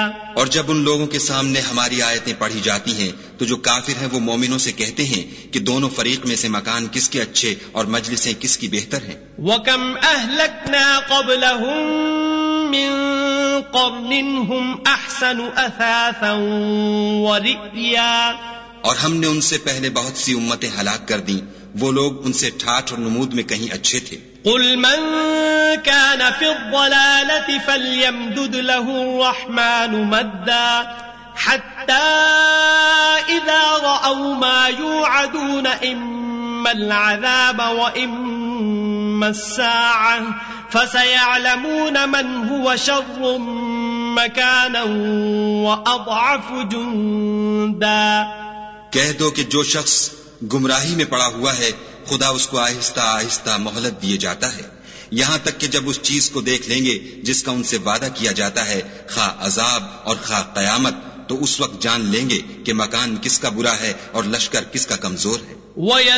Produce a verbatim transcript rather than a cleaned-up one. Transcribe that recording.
اور جب ان لوگوں کے سامنے ہماری آیتیں پڑھی جاتی ہیں تو جو کافر ہیں وہ مومنوں سے کہتے ہیں کہ دونوں فریق میں سے مکان کس کے اچھے اور مجلسیں کس کی بہتر ہیں. وَكَمْ أَهْلَكْنَا قَبْلَهُمْ مِنْ قَرْنٍ هُمْ أَحْسَنُ أَثَاثًا وَرِئْيًا، اور ہم نے ان سے پہلے بہت سی امتیں ہلاک کر دیں، وہ لوگ ان سے ٹھاٹھ اور نمود میں کہیں اچھے تھے. قُلْ مَنْ كَانَ فِي الضَّلَالَةِ فَلْيَمْدُدْ لَهُ الرَّحْمَنُ مَدًّا حَتَّى إِذَا رَأَوْا مَا يُوعَدُونَ إِمَّا الْعَذَابَ وَإِمَّا السَّاعَةَ فَسَيَعْلَمُونَ مَنْ هُوَ شَرٌّ مَكَانًا وَأَضْعَفُ جُنْدًا. کہہ دو کہ جو شخص گمراہی میں پڑا ہوا ہے خدا اس کو آہستہ آہستہ مہلت دیے جاتا ہے، یہاں تک کہ جب اس چیز کو دیکھ لیں گے جس کا ان سے وعدہ کیا جاتا ہے، خواہ عذاب اور خواہ قیامت، تو اس وقت جان لیں گے کہ مکان کس کا برا ہے اور لشکر کس کا کمزور ہے.